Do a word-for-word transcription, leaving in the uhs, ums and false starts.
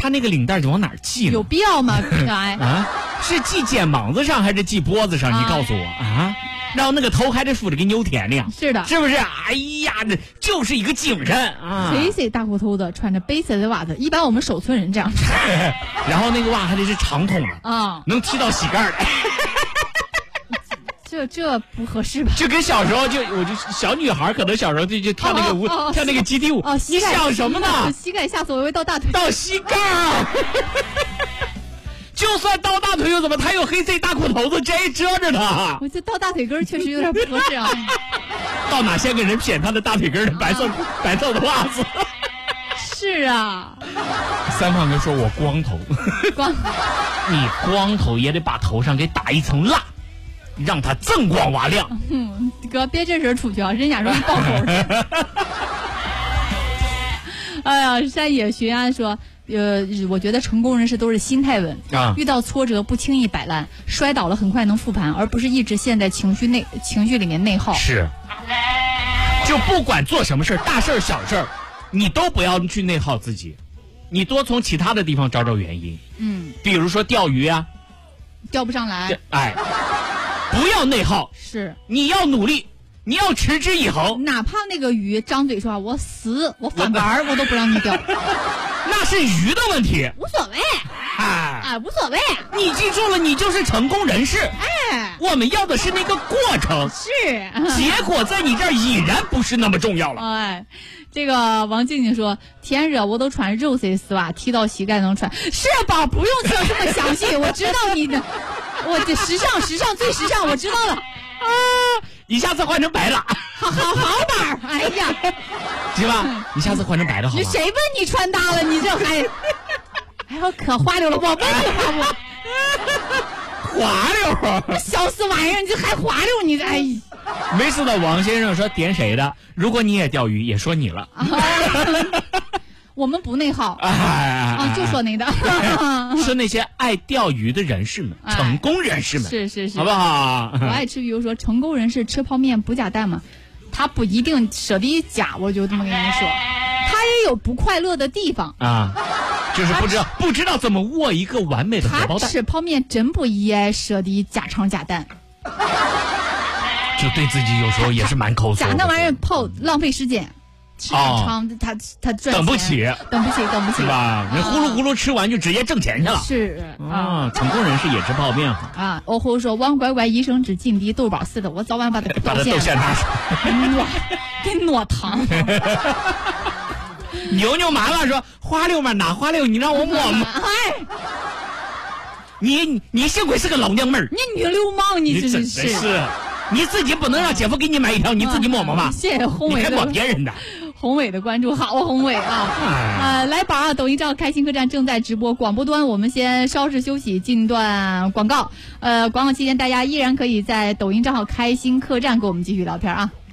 他那个领带就往哪儿系呢？ 有必要吗？哎啊，是系肩膀子上还是系脖子上？你告诉我啊！然后那个头还得梳的跟牛田那样， 是的， 是不是？哎呀，这就是一个精神啊！ 黑色大裤头子，穿着白色的袜子，一般我们手村人这样穿。 然后那个袜还得是长筒的啊， 能踢到膝盖的。 这这不合适吧？ 就跟小时候就我就小女孩可能小时候就就跳那个舞、 哦哦哦、 跳那个集体舞。 哦，膝盖你想什么呢？ 膝盖下次我以为到大腿。 到膝盖啊！就算到大腿又怎么？他有黑色大裤头子，这遮着呢。 我这到大腿根确实有点不合适啊。 到哪先给人谝他的大腿根的白色、啊、白色的袜子？ 是啊。 三胖哥说：“我光头， 光你光头也得把头上给打一层蜡，让它锃光瓦亮。” 嗯，哥别这事出去啊，人家容易爆头去。哎呀，山野寻安说。呃，我觉得成功人士都是心态稳啊， 遇到挫折不轻易摆烂，摔倒了很快能复盘，而不是一直陷在情绪内情绪里面内耗。 是，就不管做什么事，大事小事，你都不要去内耗自己，你多从其他的地方找找原因。 嗯， 比如说钓鱼啊， 钓不上来， 哎，不要内耗， 是， 你要努力。你要持之以恒， 哪怕那个鱼张嘴说我死我反板我都不让你钓。 那是鱼的问题， 无所谓， 哎哎，无所谓。 你记住了，你就是成功人士。 哎， 我们要的是那个过程， 是结果在你这儿已然不是那么重要了。 哎，这个王静静说，天热我都穿肉色丝袜，踢到膝盖能穿。是吧？不用说这么详细，我知道你的，我这时尚时尚最时尚，我知道了。 啊，你下次换成白了， 好好好吧，哎呀， 行吧，你下次换成白的好吧？ 谁问你穿搭了？你这还，哎呦可滑溜了，我问你滑不？滑溜， 小死玩意儿，你这还滑溜？你这哎， 没事的。王先生说点谁的？如果你也钓鱼，也说你了。 我们不内耗， 哎啊，就说你的， 是那些爱钓鱼的人士们，哎、成功人士们， 是是是， 好不好？ 我爱吃鱼，说成功人士吃泡面不加蛋吗？他不一定舍得加，我就这么跟你说，他也有不快乐的地方啊，就是不知道不知道怎么握一个完美的荷包蛋。 他吃泡面真不宜爱舍得加肠加蛋， 就对自己有时候也是蛮抠搜的。 加那玩意儿泡浪费时间。吃长，他他赚等不起， 等不起，等不起， 是吧？人呼噜呼噜吃完就直接挣钱去了。 是啊，成功人士也吃泡面啊。欧后说王乖乖一生只进敌豆包似的，我早晚把他把他豆馅拿出来，给挪糖。 牛牛麻麻说花溜嘛，哪花溜？你让我抹吗？ 哎， 你你幸亏是个老娘们儿， 你女流氓，你真是是。你自己不能让姐夫给你买一条，你自己抹抹吧。 谢谢宏伟的， 你还抹别人的。 宏伟的关注，好，宏伟啊！呃，来吧，抖音账开心客栈正在直播，广播端我们先稍事休息，进段广告。呃，广告期间大家依然可以在抖音账号开心客栈跟我们继续聊天啊。